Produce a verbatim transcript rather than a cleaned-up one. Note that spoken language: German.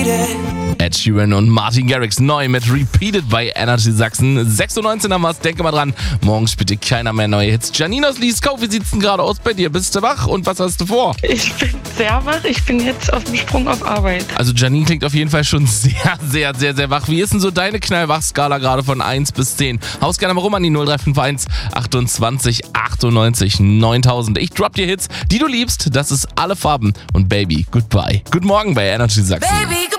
Ed Sheeran und Martin Garrix neu mit Repeated bei Energy Sachsen. sechs Uhr neunzehn haben wir es, denke mal dran. Morgen spielt dir keiner mehr neue Hits. Janine aus Lieskau, wie sieht's denn gerade aus bei dir? Bist du wach und was hast du vor? Ich bin sehr wach. Ich bin jetzt auf dem Sprung auf Arbeit. Also Janine klingt auf jeden Fall schon sehr, sehr, sehr, sehr wach. Wie ist denn so deine Knallwach-Skala gerade von eins bis zehn? Haus gerne mal rum an die null drei fünf eins achtundzwanzig achtundneunzig neuntausend. Ich drop dir Hits, die du liebst. Das ist Alle Farben und Baby, Goodbye. Guten Morgen bei Energy Sachsen. Baby,